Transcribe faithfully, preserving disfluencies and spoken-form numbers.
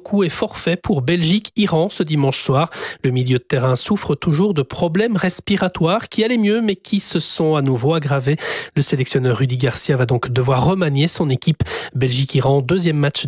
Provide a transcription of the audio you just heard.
coup est forfait pour Belgique-Iran ce dimanche soir. Le milieu de terrain souffre toujours de problèmes respiratoires qui allaient mieux mais qui se sont à nouveau aggravés. Le sélectionneur Rudy Garcia va donc devoir remanier son équipe. Belgique-Iran, deuxième match